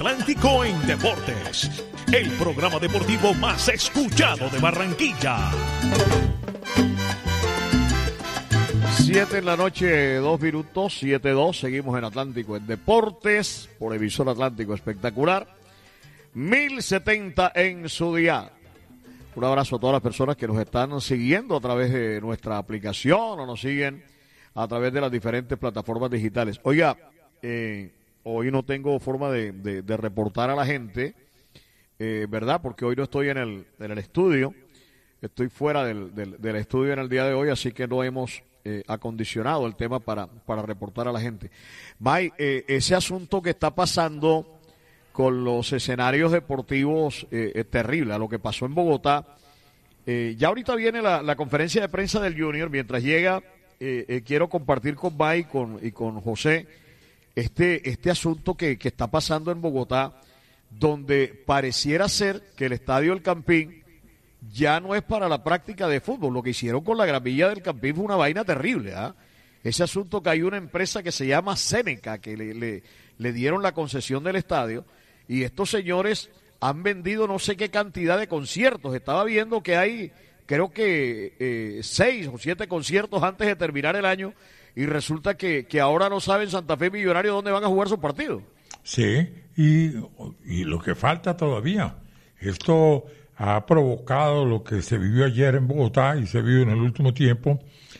Atlántico en Deportes, el programa deportivo más escuchado de Barranquilla. 7 en la noche, 2 minutos, 7:02, seguimos en Atlántico en Deportes, por emisor Atlántico Espectacular, 1070 en su día. Un abrazo a todas las personas que nos están siguiendo a través de nuestra aplicación o nos siguen a través de las diferentes plataformas digitales. Oiga, hoy no tengo forma de reportar a la gente, ¿verdad? Porque hoy no estoy en el estudio, estoy fuera del estudio en el día de hoy, así que no hemos acondicionado el tema para reportar a la gente. Mike, ese asunto que está pasando con los escenarios deportivos es terrible, a lo que pasó en Bogotá. Ya ahorita viene la conferencia de prensa del Junior, mientras llega, quiero compartir con Mike y con José este asunto que está pasando en Bogotá, donde pareciera ser que el estadio El Campín ya no es para la práctica de fútbol. Lo que hicieron con la gramilla del Campín fue una vaina terrible, ¿ah? Ese asunto que hay una empresa que se llama Seneca, que le dieron la concesión del estadio, y estos señores han vendido no sé qué cantidad de conciertos. Estaba viendo que hay, creo que 6 o 7 conciertos antes de terminar el año, y resulta que ahora no saben Santa Fe Millonarios dónde van a jugar sus partidos. Sí, y lo que falta todavía. Esto ha provocado lo que se vivió ayer en Bogotá y se vivió en el último tiempo,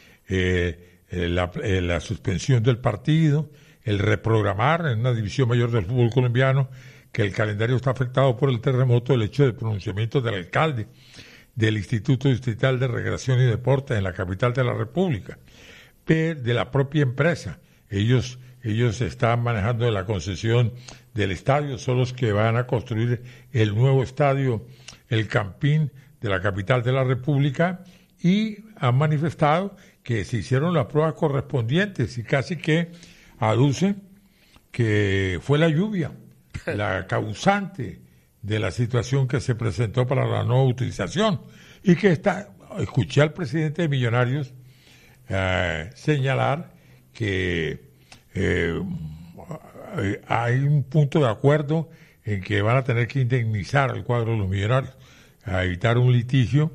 la suspensión del partido, el reprogramar en una división mayor del fútbol colombiano, que el calendario está afectado por el terremoto, el hecho de pronunciamiento del alcalde del Instituto Distrital de Recreación y Deportes en la capital de la República, de la propia empresa. Ellos están manejando la concesión del estadio, son los que van a construir el nuevo estadio El Campín de la capital de la República, y han manifestado que se hicieron las pruebas correspondientes y casi que aducen que fue la lluvia la causante de la situación que se presentó para la nueva utilización, y que escuché al presidente de Millonarios señalar que hay un punto de acuerdo en que van a tener que indemnizar al cuadro de los Millonarios, a evitar un litigio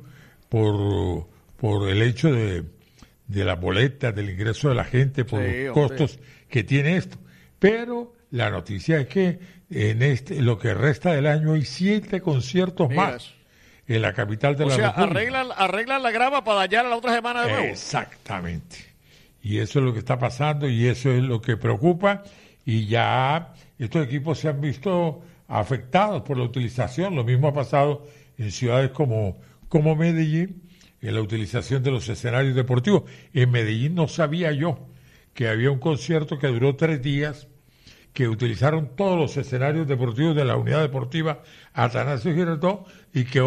por el hecho de las boletas, del ingreso de la gente, por los costos que tiene esto. Pero la noticia es que en lo que resta del año hay 7 conciertos más en la capital de la República. Arreglan la grava para dañar a la otra semana de nuevo. Exactamente. Y eso es lo que está pasando y eso es lo que preocupa, y ya estos equipos se han visto afectados por la utilización. Lo mismo ha pasado en ciudades como Medellín, en la utilización de los escenarios deportivos. En Medellín no sabía yo que había un concierto que duró 3 días, que utilizaron todos los escenarios deportivos de la unidad deportiva Atanasio Girardot, y que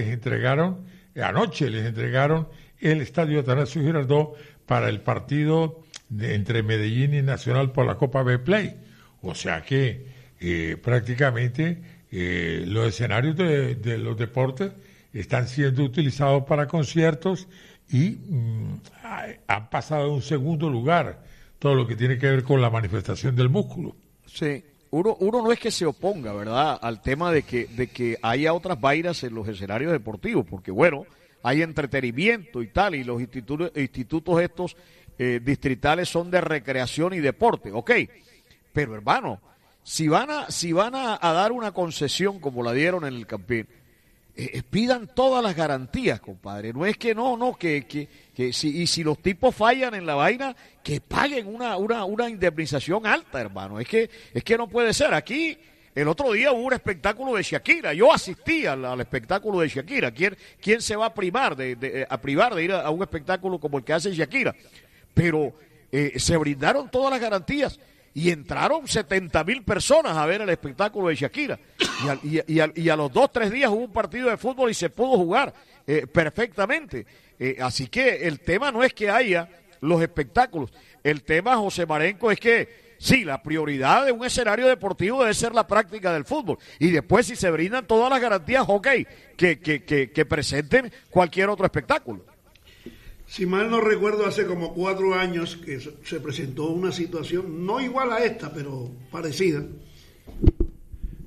anoche les entregaron el estadio Atanasio Girardot para el partido entre Medellín y Nacional por la Copa B-Play. O sea que prácticamente los escenarios de los deportes están siendo utilizados para conciertos y han pasado a un segundo lugar todo lo que tiene que ver con la manifestación del músculo. Sí, uno no es que se oponga, ¿verdad?, al tema de que haya otras vainas en los escenarios deportivos, porque bueno, hay entretenimiento y tal, y los institutos estos distritales son de recreación y deporte, ok, pero hermano, si van a dar una concesión como la dieron en el Campín, pidan todas las garantías, compadre. No es que que si los tipos fallan en la vaina, que paguen una indemnización alta, hermano. Es que no puede ser. Aquí el otro día hubo un espectáculo de Shakira. Yo asistí al espectáculo de Shakira. ¿Quién se va a privar de ir a un espectáculo como el que hace Shakira? Pero se brindaron todas las garantías. Y entraron 70,000 personas a ver el espectáculo de Shakira. Y a los 2-3 días hubo un partido de fútbol y se pudo jugar perfectamente. Así que el tema no es que haya los espectáculos. El tema, José Marenco, es que sí, la prioridad de un escenario deportivo debe ser la práctica del fútbol. Y después, si se brindan todas las garantías, ok, que presenten cualquier otro espectáculo. Si mal no recuerdo, hace como 4 años que se presentó una situación, no igual a esta, pero parecida,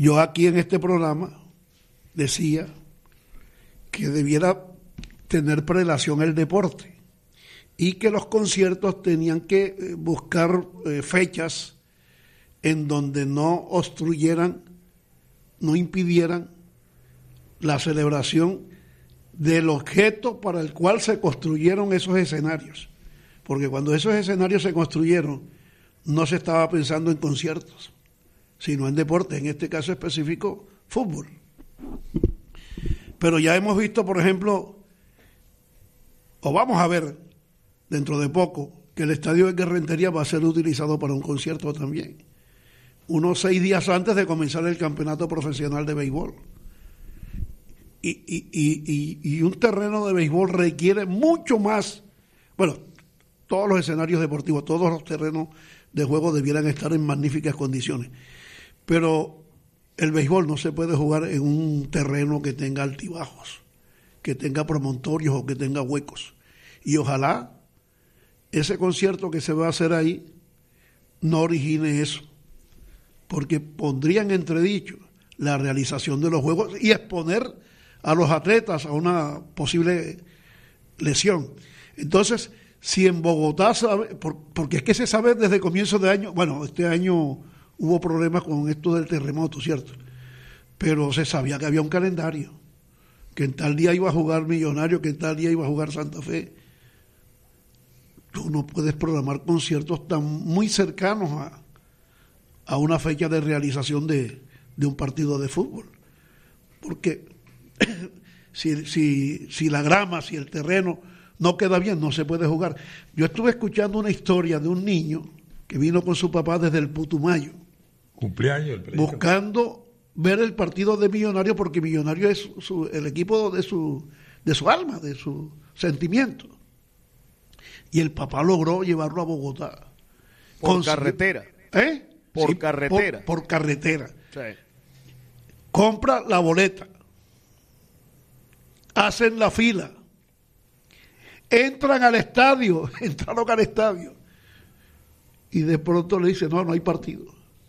yo aquí en este programa decía que debiera tener prelación el deporte y que los conciertos tenían que buscar fechas en donde no obstruyeran, no impidieran la celebración del objeto para el cual se construyeron esos escenarios. Porque cuando esos escenarios se construyeron, no se estaba pensando en conciertos, sino en deporte, en este caso específico, fútbol. Pero ya hemos visto, por ejemplo, o vamos a ver dentro de poco, que el estadio de Rentería va a ser utilizado para un concierto también, unos 6 días antes de comenzar el campeonato profesional de béisbol. Y un terreno de béisbol requiere mucho más, bueno, todos los escenarios deportivos, todos los terrenos de juego debieran estar en magníficas condiciones, pero el béisbol no se puede jugar en un terreno que tenga altibajos, que tenga promontorios o que tenga huecos, y ojalá ese concierto que se va a hacer ahí no origine eso, porque pondría en entredicho la realización de los juegos y exponer a los atletas a una posible lesión. Entonces, si en Bogotá sabe, porque es que se sabe desde comienzo de año, bueno, este año hubo problemas con esto del terremoto, ¿cierto? Pero se sabía que había un calendario, que en tal día iba a jugar Millonario, que en tal día iba a jugar Santa Fe. Tú no puedes programar conciertos tan muy cercanos a una fecha de realización de un partido de fútbol, porque si la grama, si el terreno no queda bien, no se puede jugar. Yo estuve escuchando una historia de un niño que vino con su papá desde el Putumayo, cumpleaños, buscando ver el partido de Millonario, porque Millonario es el equipo de su alma, de su sentimiento. Y el papá logró llevarlo a Bogotá. Por carretera. ¿Eh? Por carretera. Por carretera. Sí. Compra la boleta. Hacen la fila. Entraron al estadio. Y de pronto le dicen, no hay partido.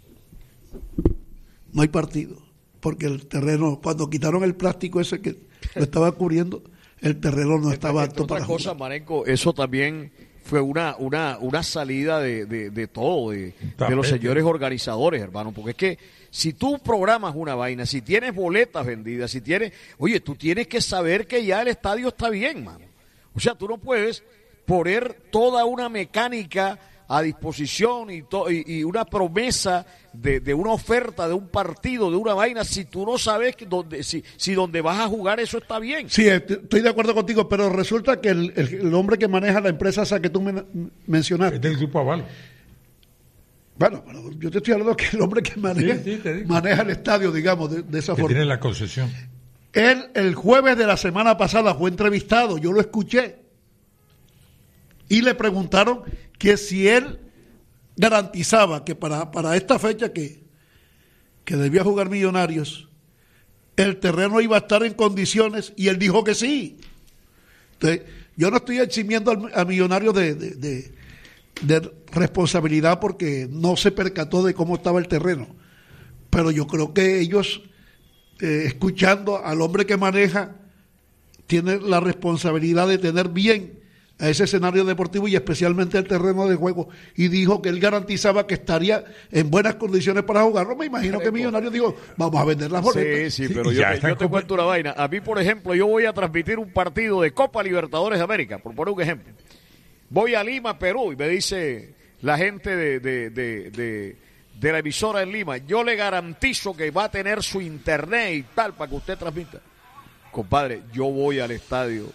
No hay partido. Porque el terreno, cuando quitaron el plástico ese que lo estaba cubriendo, el terreno no estaba apto para jugar. Otra cosa, Marenco, eso también fue una salida de todo, de los señores organizadores, hermano, porque es que si tú programas una vaina, si tienes boletas vendidas, oye, tú tienes que saber que ya el estadio está bien, mano. O sea, tú no puedes poner toda una mecánica a disposición y una promesa de una oferta, de un partido, de una vaina, si tú no sabes si donde vas a jugar eso está bien. Sí, estoy de acuerdo contigo, pero resulta que el hombre que maneja la empresa esa que tú mencionaste. Es del Grupo Aval. Bueno, yo te estoy hablando que el hombre que maneja el estadio, digamos, de esa forma. Tiene la concesión. Él, el jueves de la semana pasada, fue entrevistado, yo lo escuché, y le preguntaron que si él garantizaba que para esta fecha que debía jugar Millonarios, el terreno iba a estar en condiciones, y él dijo que sí. Entonces, yo no estoy eximiendo a Millonarios de responsabilidad porque no se percató de cómo estaba el terreno, pero yo creo que ellos, escuchando al hombre que maneja, tienen la responsabilidad de tener bien a ese escenario deportivo y especialmente el terreno de juego, y dijo que él garantizaba que estaría en buenas condiciones para jugarlo. Me imagino que Millonarios dijo, vamos a vender las boletas. Sí, pero yo te cuento una vaina. A mí, por ejemplo, yo voy a transmitir un partido de Copa Libertadores de América, por poner un ejemplo. Voy a Lima, Perú, y me dice la gente de la emisora en Lima, yo le garantizo que va a tener su internet y tal para que usted transmita. Compadre, yo voy al estadio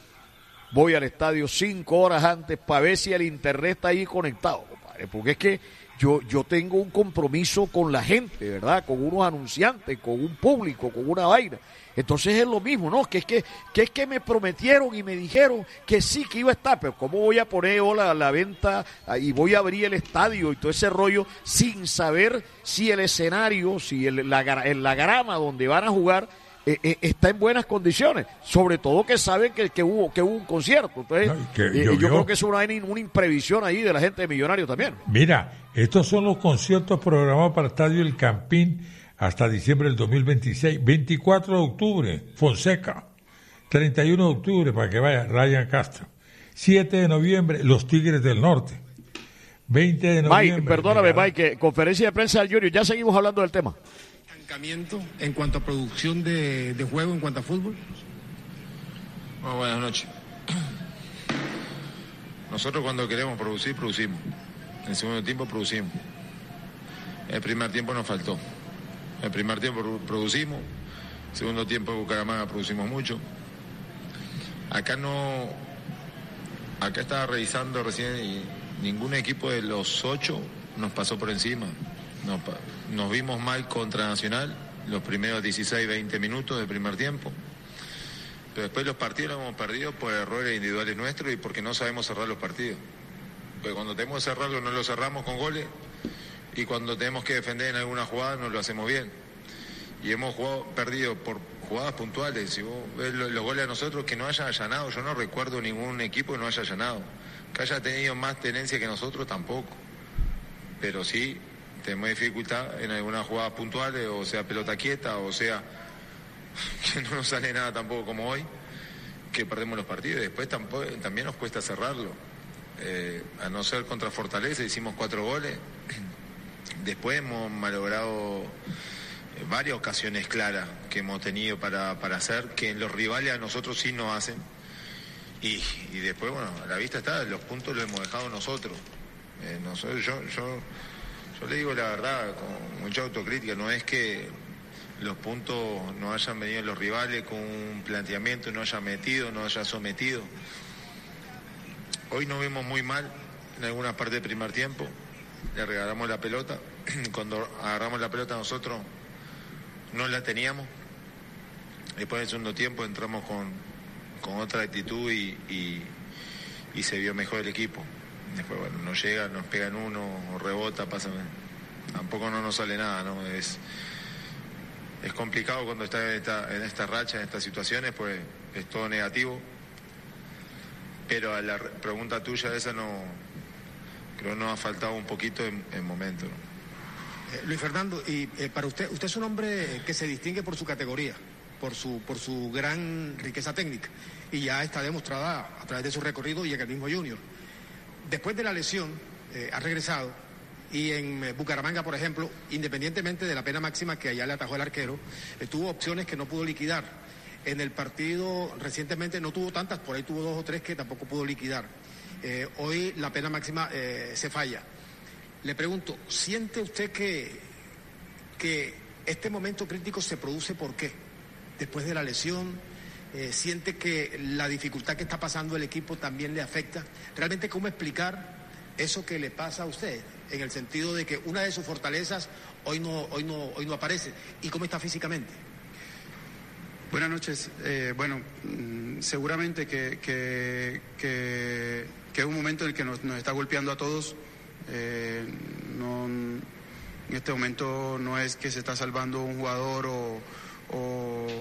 5 horas antes para ver si el internet está ahí conectado, compadre, porque es que yo tengo un compromiso con la gente, ¿verdad? Con unos anunciantes, con un público, con una vaina. Entonces es lo mismo, ¿no? Que es que me prometieron y me dijeron que sí, que iba a estar, pero ¿cómo voy a poner yo la venta y voy a abrir el estadio y todo ese rollo sin saber si el escenario, si la grama donde van a jugar está en buenas condiciones, sobre todo que saben que hubo un concierto? Entonces, yo creo que es una imprevisión ahí de la gente de Millonarios también. Mira, estos son los conciertos programados para el Estadio El Campín hasta diciembre del 2026. 24 de octubre, Fonseca. 31 de octubre, para que vaya, Ryan Castro. 7 de noviembre, los Tigres del Norte. 20 de noviembre. Mike, perdóname, Mike, conferencia de prensa del Junior, ya seguimos hablando del tema. ¿Estancamiento en cuanto a producción de juego, en cuanto a fútbol? Bueno, buenas noches. Nosotros cuando queremos producir, producimos. En el segundo tiempo producimos. El primer tiempo nos faltó. El primer tiempo producimos. Segundo tiempo de Bucaramanga producimos mucho. Acá estaba revisando recién y ningún equipo de los 8 nos pasó por encima. Nos vimos mal contra Nacional los primeros 16-20 minutos del primer tiempo. Pero después los partidos los hemos perdido por errores individuales nuestros y porque no sabemos cerrar los partidos. Porque cuando tenemos que cerrarlo no lo cerramos con goles y cuando tenemos que defender en alguna jugada no lo hacemos bien. Y hemos perdido por jugadas puntuales. Si vos ves los goles a nosotros que no hayan allanado, yo no recuerdo ningún equipo que no haya allanado. Que haya tenido más tenencia que nosotros tampoco. Pero sí tenemos dificultad en algunas jugadas puntuales, o sea pelota quieta, o sea que no nos sale nada tampoco como hoy, que perdemos los partidos. Después también nos cuesta cerrarlo. A no ser contra Fortaleza, hicimos 4 goles. Después hemos malogrado varias ocasiones claras que hemos tenido para hacer, que los rivales a nosotros sí nos hacen. Y después, bueno, a la vista está, los puntos los hemos dejado nosotros. Yo le digo la verdad, con mucha autocrítica, no es que los puntos no hayan venido los rivales con un planteamiento, no hayan metido, no hayan sometido. Hoy nos vimos muy mal en alguna parte del primer tiempo, le regalamos la pelota, cuando agarramos la pelota nosotros no la teníamos, después del segundo tiempo entramos con otra actitud y se vio mejor el equipo. Después, bueno, nos llega, nos pegan uno, rebota, pasa. Tampoco no nos sale nada, ¿no? Es complicado cuando está en esta racha, en estas situaciones, pues es todo negativo. Pero a la pregunta tuya, esa no, creo que nos ha faltado un poquito en momento, ¿no? Luis Fernando, y para usted es un hombre que se distingue por su categoría, por su gran riqueza técnica, y ya está demostrada a través de su recorrido y en el mismo Junior. Después de la lesión, ha regresado, y en Bucaramanga, por ejemplo, independientemente de la pena máxima que allá le atajó el arquero, tuvo opciones que no pudo liquidar. En el partido recientemente no tuvo tantas, por ahí tuvo 2 o 3 que tampoco pudo liquidar. Hoy la pena máxima se falla. Le pregunto, ¿siente usted que este momento crítico se produce por qué? Después de la lesión, ¿siente que la dificultad que está pasando el equipo también le afecta? ¿Realmente cómo explicar eso que le pasa a usted? En el sentido de que una de sus fortalezas hoy no aparece. ¿Y cómo está físicamente? Buenas noches. Seguramente que es un momento en el que nos está golpeando a todos. En este momento no es que se está salvando un jugador o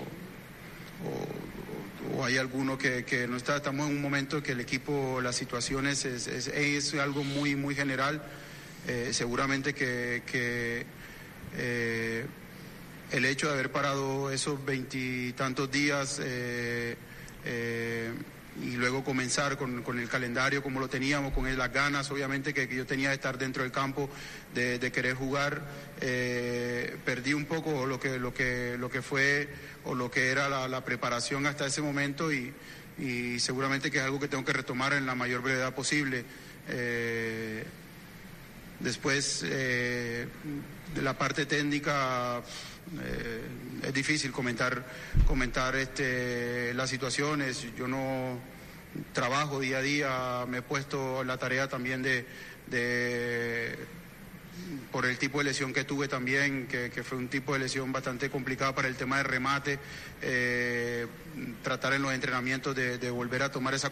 hay alguno que no está. Estamos en un momento en que el equipo, las situaciones es algo muy muy general. Seguramente que el hecho de haber parado esos 20 y tantos días y luego comenzar con el calendario como lo teníamos, con las ganas obviamente que yo tenía de estar dentro del campo, de querer jugar, perdí un poco lo que fue o lo que era la preparación hasta ese momento y seguramente que es algo que tengo que retomar en la mayor brevedad posible. Después de la parte técnica es difícil comentar las situaciones. Yo no trabajo día a día, me he puesto la tarea también de por el tipo de lesión que tuve también, que fue un tipo de lesión bastante complicada para el tema de remate, tratar en los entrenamientos de volver a tomar esa